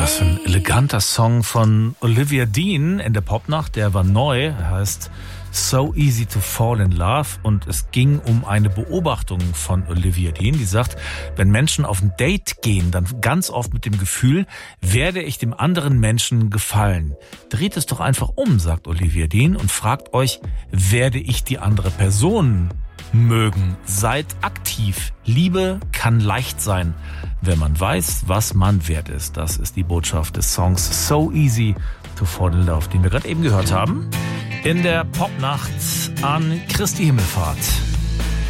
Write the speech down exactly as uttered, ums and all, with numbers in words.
Was für ein eleganter Song von Olivia Dean in der Popnacht. Der war neu, er heißt So Easy to Fall in Love und es ging um eine Beobachtung von Olivia Dean, die sagt, wenn Menschen auf ein Date gehen, dann ganz oft mit dem Gefühl, werde ich dem anderen Menschen gefallen. Dreht es doch einfach um, sagt Olivia Dean, und fragt euch, werde ich die andere Person mögen? Seid aktiv. Liebe kann leicht sein, wenn man weiß, was man wert ist. Das ist die Botschaft des Songs So Easy to Fall in Love, den wir gerade eben gehört haben. In der Popnacht an Christi Himmelfahrt.